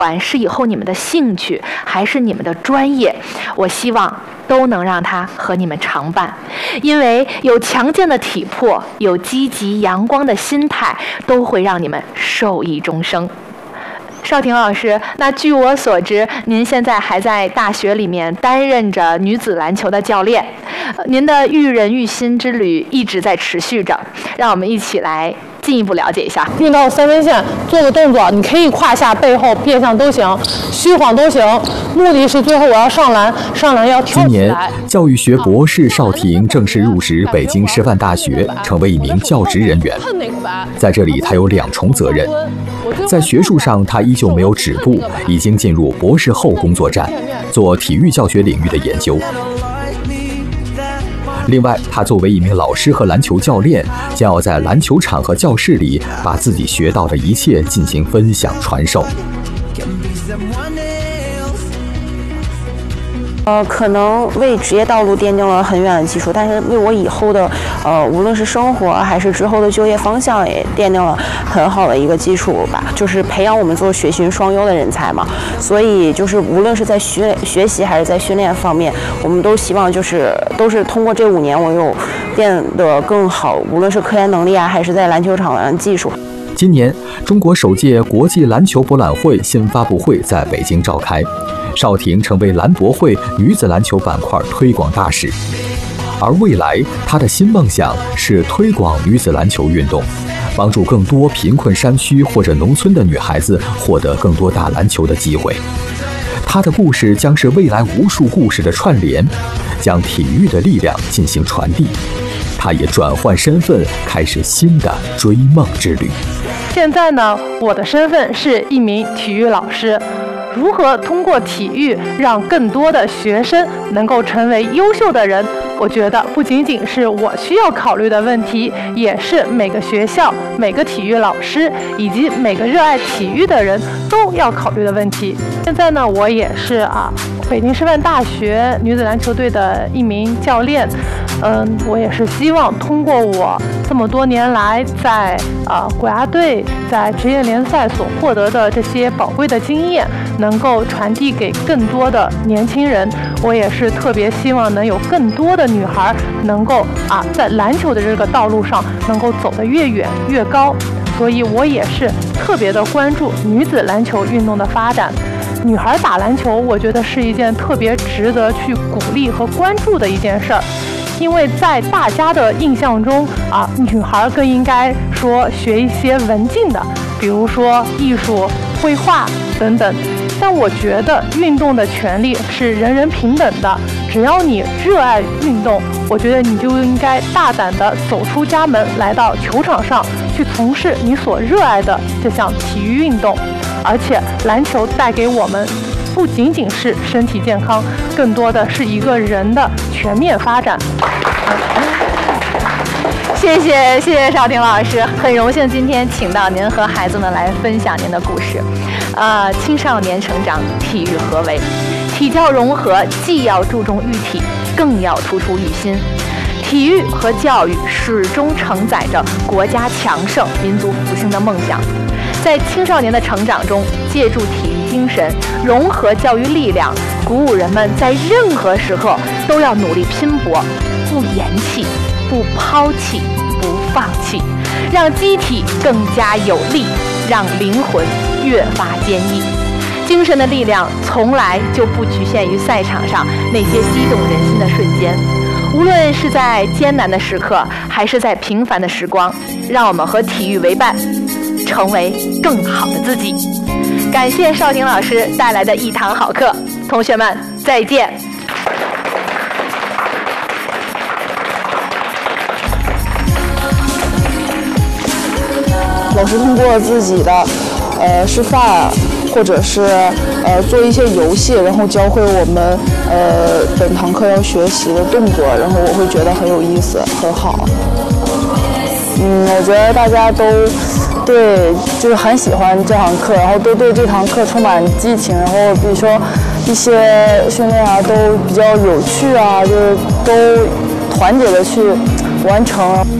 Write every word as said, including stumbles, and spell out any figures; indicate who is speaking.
Speaker 1: 不管是以后你们的兴趣还是你们的专业，我希望都能让它和你们常伴。因为有强健的体魄，有积极阳光的心态，都会让你们受益终生。邵婷老师，那据我所知，您现在还在大学里面担任着女子篮球的教练，您的育人育心之旅一直在持续着，让我们一起来进一步了解一下。
Speaker 2: 运到三分线做个动作，你可以胯下、背后、变向都行，虚晃都行，目的是最后我要上篮，上篮要跳起来。
Speaker 3: 今年，教育学博士邵婷正式入职北京师范大学，成为一名教职人员。在这里，她有两重责任。在学术上，她依旧没有止步，已经进入博士后工作站，做体育教学领域的研究。另外，他作为一名老师和篮球教练，将要在篮球场和教室里把自己学到的一切进行分享传授。
Speaker 4: 呃，可能为职业道路奠定了很远的基础，但是为我以后的呃，无论是生活还是之后的就业方向，也奠定了很好的一个基础吧。就是培养我们做学训双优的人才嘛，所以就是无论是在学学习还是在训练方面，我们都希望就是都是通过这五年，我有变得更好，无论是科研能力啊，还是在篮球场上技术。
Speaker 3: 今年，中国首届国际篮球博览会新发布会在北京召开，邵婷成为篮博会女子篮球板块推广大使。而未来，她的新梦想是推广女子篮球运动，帮助更多贫困山区或者农村的女孩子获得更多打篮球的机会。她的故事将是未来无数故事的串联，将体育的力量进行传递。她也转换身份，开始新的追梦之旅。
Speaker 2: 现在呢，我的身份是一名体育老师。如何通过体育让更多的学生能够成为优秀的人，我觉得不仅仅是我需要考虑的问题，也是每个学校、每个体育老师以及每个热爱体育的人都要考虑的问题。现在呢，我也是啊，北京师范大学女子篮球队的一名教练。嗯，我也是希望通过我这么多年来在啊、呃、国家队、在职业联赛所获得的这些宝贵的经验，能够传递给更多的年轻人。我也是特别希望能有更多的女孩能够啊在篮球的这个道路上能够走得越远越高。所以我也是特别的关注女子篮球运动的发展。女孩打篮球，我觉得是一件特别值得去鼓励和关注的一件事儿。因为在大家的印象中啊，女孩更应该说学一些文静的，比如说艺术、绘画等等。但我觉得运动的权利是人人平等的，只要你热爱运动，我觉得你就应该大胆地走出家门，来到球场上去从事你所热爱的这项体育运动。而且篮球带给我们不仅仅是身体健康，更多的是一个人的全面发展。
Speaker 1: 谢谢谢谢邵婷老师，很荣幸今天请到您和孩子们来分享您的故事。呃，青少年成长，体育何为？体教融合既要注重育体，更要突出育心。体育和教育始终承载着国家强盛、民族复兴的梦想。在青少年的成长中，借助体育精神，融合教育力量，鼓舞人们在任何时候都要努力拼搏，不言弃，不抛弃，不放弃，让机体更加有力，让灵魂越发坚毅。精神的力量从来就不局限于赛场上那些激动人心的瞬间，无论是在艰难的时刻，还是在平凡的时光，让我们和体育为伴，成为更好的自己。感谢邵婷老师带来的一堂好课，同学们再见。
Speaker 4: 老师通过自己的呃示范，或者是呃做一些游戏，然后教会我们呃本堂课要学习的动作，然后我会觉得很有意思，很好。嗯，我觉得大家都对，就是很喜欢这堂课，然后都对这堂课充满激情，然后比如说一些训练啊都比较有趣啊，就是都团结的去完成。